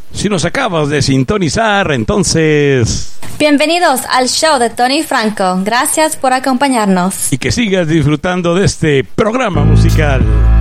Si nos acabas de sintonizar, entonces... Bienvenidos al show de Tony Franco. Gracias por acompañarnos. Y que sigas disfrutando de este programa musical.